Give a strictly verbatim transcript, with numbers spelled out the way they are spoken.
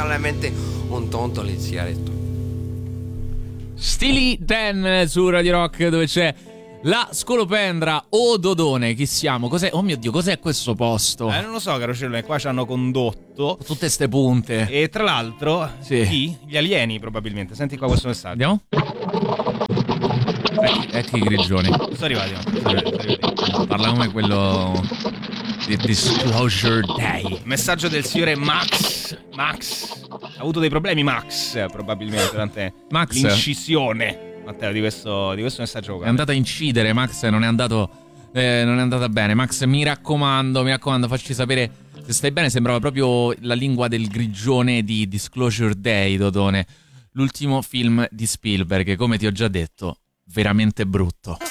totalmente un tonto liziaretto. Steely Dan su Radio Rock, dove c'è la scolopendra o Dodone. Chi siamo? Cos'è? Oh mio Dio, cos'è questo posto? Eh, non lo so, caro Cellone, qua ci hanno condotto tutte ste punte. E tra l'altro, sì. Chi? Gli alieni probabilmente. Senti qua questo messaggio. Andiamo? Ecco, ecco i grigioni. Sono arrivati, no? Sono arrivati, sono arrivati. Parla come quello di Disclosure Day. Messaggio del signore Max. Max ha avuto dei problemi, Max, probabilmente durante Max? l'incisione, Matteo, di questo, di questo messaggio vocale. È andato a incidere, Max non è andato eh, non è andata bene. Max, mi raccomando, mi raccomando, facci sapere se stai bene. Sembrava proprio la lingua del grigione di Disclosure Day, Dodone. L'ultimo film di Spielberg, come ti ho già detto, veramente brutto.